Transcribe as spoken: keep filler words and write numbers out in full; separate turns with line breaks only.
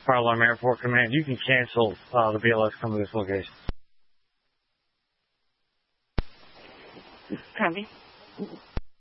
Fire Alarm Airport Command, you can cancel uh, the B L S coming to this location.
Copy.